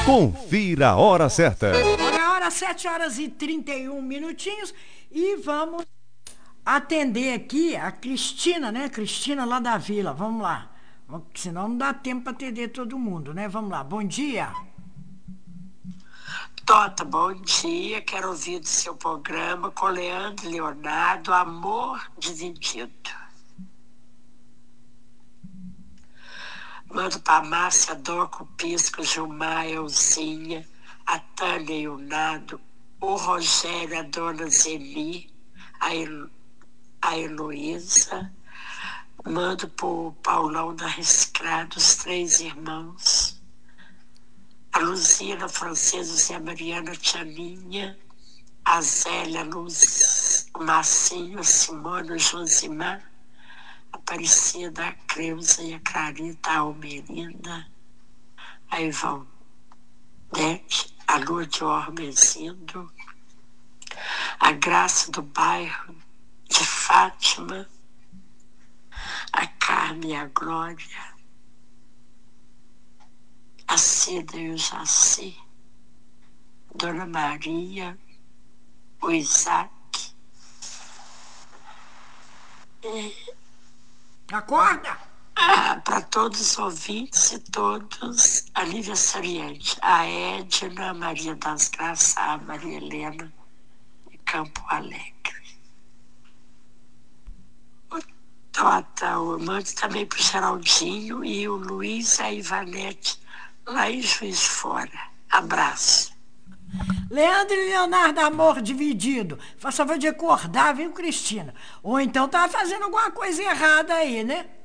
Confira a hora certa. Olha a hora, 7h31 minutinhos. E vamos atender aqui a Cristina, né? Cristina lá da Vila. Vamos lá. Senão não dá tempo para atender todo mundo, né? Vamos lá. Bom dia. Tota, bom dia. Quero ouvir do seu programa com Leandro Leonardo, Amor Dividido. Mando para Márcia, Doco, Pisco, Gilmar, Elzinha, a Tânia e o Nado, o Rogério, a Dona Zeli, a Heloísa. Mando para o Paulão da Reciclado, os 3 irmãos. A Luzina, a Francesa, Zé Mariana, a Tianinha, a Zélia, a Luz, o Marcinho, a Simone, o Josimar, a Aparecida, a Creuza e a Clarita, a Almerinda, a Ivaldete, a Lua de Ormezindo, a Graça do bairro de Fátima, a Carme e a Glória, a Cida e o Jaci, Dona Maria, o Isaac. Acorda! Para todos os ouvintes e todos aniversariantes. A Edna, a Maria das Graças, a Maria Helena de Campo Alegre. O mando também para o Geraldinho e o Luiz e a Ivanete lá em Juiz de Fora. Abraço. Leandro e Leonardo, Amor Dividido. Faça favor de acordar, viu, Cristina? Ou então tá fazendo alguma coisa errada aí, né?